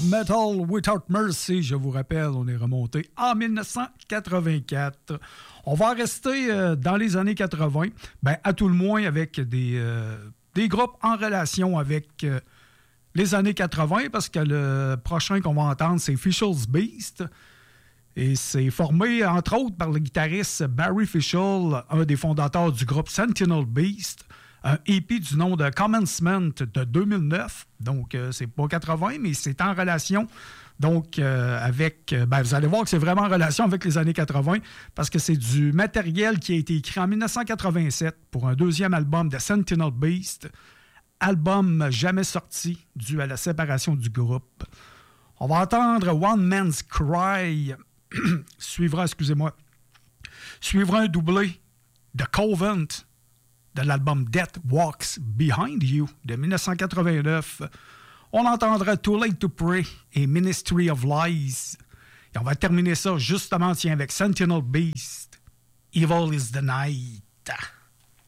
Metal Without Mercy. Je vous rappelle, on est remonté en 1984. On va rester dans les années 80, à tout le moins avec des groupes en relation avec les années 80, parce que le prochain qu'on va entendre, c'est Fishel's Beast. Et c'est formé, entre autres, par le guitariste Barry Fischel, un des fondateurs du groupe Sentinel Beast, un EP du nom de Commencement de 2009. Donc, c'est pas 80, mais c'est en relation. Donc, avec... vous allez voir que c'est vraiment en relation avec les années 80, parce que c'est du matériel qui a été écrit en 1987 pour un deuxième album de Sentinel Beast. Album jamais sorti, dû à la séparation du groupe. On va entendre One Man's Cry... suivra un doublé de Covent de l'album Death Walks Behind You de 1989. On entendra Too Late to Pray et Ministry of Lies. Et on va terminer ça justement avec Sentinel Beast. Evil is the Night.